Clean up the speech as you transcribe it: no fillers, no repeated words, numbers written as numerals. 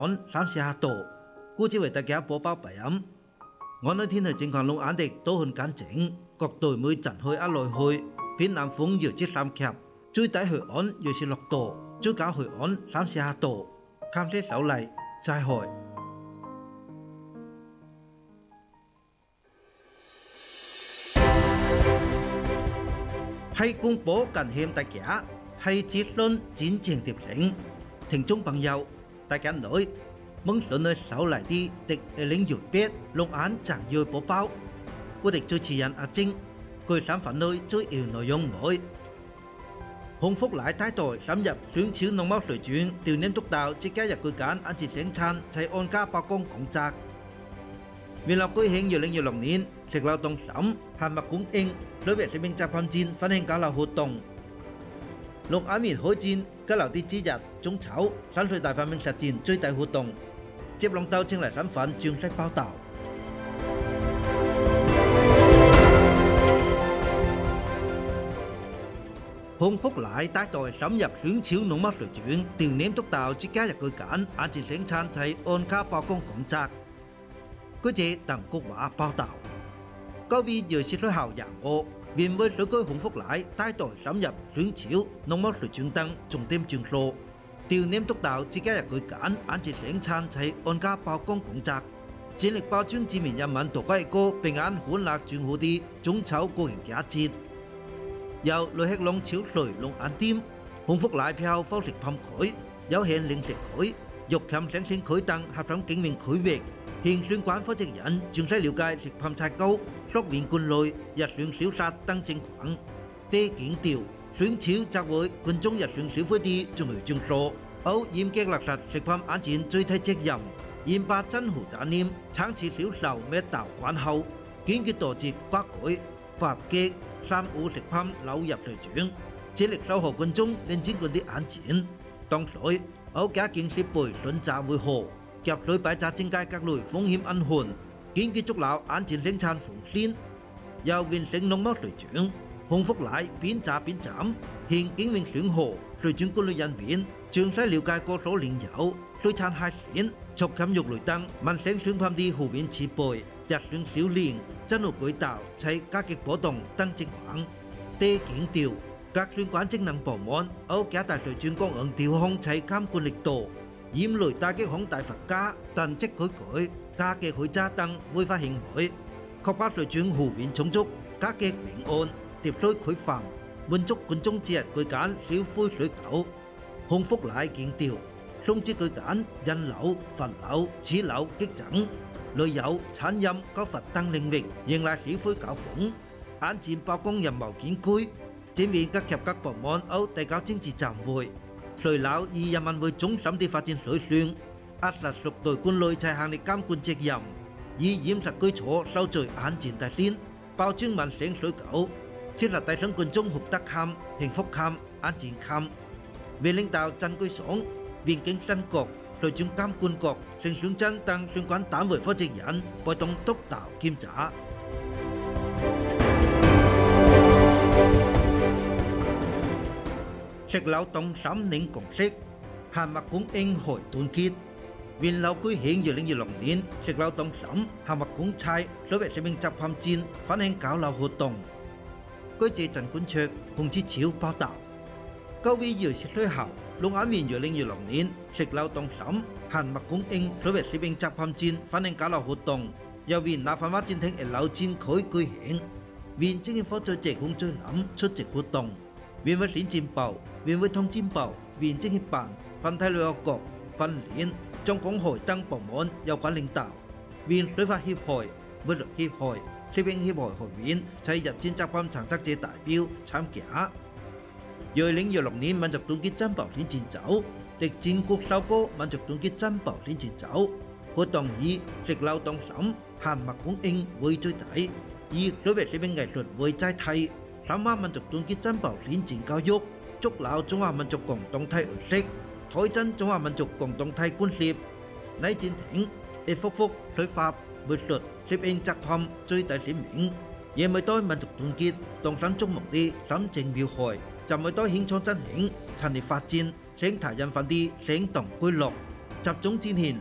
安30度，估计為大家播報備案。我哋天氣情況龍眼地都很乾淨，各隊每陣去一來去，偏南風搖至3級，最低去安約是6度，最高去安30度，看啲手嚟再去。係公佈感謝大家，係節論真正貼城，聽眾朋友，大家好。蒙順嘅手嚟啲第2018龍眼正要播報，我哋主持人阿晶，佢三份內最要內容內。洪福來帶隊深入選潮農貿水準，調研督導即加入佢間安置生產，齊按家包工工作。面臨舉行2016年食勞動審限物供應，旅遊食品集團戰分享交流活動。龍眼面開戰交流啲之日中秋山水大發明實踐最大活動。接龍到請嚟身份詳細報導。洪福來帶隊深入選潮農貿水準，調研督導即加入佢間安置生產齊按家包工工作。據謝鄧國華報導，9月24號廿5，面會水區洪福來帶隊深入選潮農貿水準等重點場所。調研督導即加入佢間安置生產齊按家包工工作，盡力保障市民人民度過一個平安歡樂祥和的中秋國慶佳節。由雷克龍潮水龍眼店、洪福來票貨食品區、有限零食區、肉禽生鮮區等合作經營區域，向選管負責人詳細了解食品採購、溯源管類、日常小殺等情況。地檢調選潮集會群眾日常消費的重要場所，要嚴格落實食品安全最低責任，嚴把真負責任，長期銷售咩道關口，堅決杜絕刮改、發激、三無食品流入水準，致力守護群眾連經濟的安全。當時，要加強設備巡查維護，及時排查增加各類風險隱患，堅決築牢安全生產防線。要完成農貿水準，洪福來邊查邊站，向經營選河水準管理人員詳細了解各所領有水產海鮮、畜禽肉類等民生產品的貨運設備、日常小鏈、真路軌道、齊價格波動等情況。地檢調各選管職能部門要加大水準供應調控齊監管力度，嚴厲打擊行大罰價、囤積改改、價格虛詐等違法行為，確保水準貨運充足、價格平安、秩序規範，滿足群眾節日居間消費需求。洪福來強調，送至居間人流、物流、物流激增，旅遊、餐飲、購物等領域迎來消費高峰，安全包工任務艱巨。展現各級各部門要提高政治站位，隨留以人民為中心的發展水準，壓實屬對管類齊行的監管責任，以嚴實舉措守罪安全大線，保障民生需求，切實提升群眾獲得感、幸福感、安全感。為領導陳居爽、邊境新局、水準監管局、城選真等相關單位負責人陪同督導檢查。食勞動3年共識，限物供應開團結。面流舉行2016年食勞動審限物供菜所謂食品集團戰分享交流活動。據謝陳冠卓、洪志超報導，9月24號，龍眼面2016年食勞動審限物供應所謂食品集團戰分享交流活動，由面立法會展廳1樓展區舉行。面政協副主席洪最林出席活動。面會選戰部、面會通戰部、面政協辦、分體旅遊局、分聯、中港會等部門有關領導，面水法協會、美律協會、食品協會會員齊入戰集團參賽者代表參加。2016年民族團結珍寶練戰組敵戰國首個民族團結珍寶練戰組活動以食勞動審限物供應為主題，以所謂食品藝術為載體。深化民族團結珍寶練戰教育，築牢中華民族共同體意識，推進中華民族共同體觀念。ใน戰艇一幅幅水法美術攝影作品最大鮮明，也每對民族團結同心矚目的心情描繪，就每對興創振興、產業發展、生態人份的生動規律。 集中展現